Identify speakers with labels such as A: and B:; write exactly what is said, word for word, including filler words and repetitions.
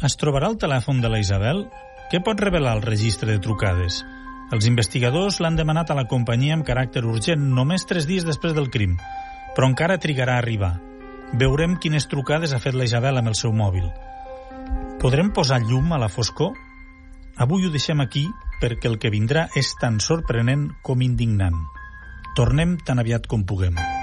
A: Es trobarà el telèfon de la Isabel? Què pot revelar el registre de trucades? Els investigadors l'han demanat a la companyia amb caràcter urgent només tres dies després del crim, però encara trigarà a arribar. Veurem quines trucades ha fet la Isabel amb el seu mòbil. Podrem posar llum a la foscor? Avui ho deixem aquí perquè el que vindrà és tan sorprenent com indignant. Tornem tan aviat com puguem.